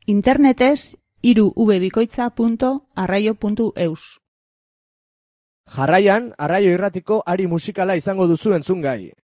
Internetez www.arraio.eus. Jarraian, Arraio Irratiko ari musikala izango duzu entzungai.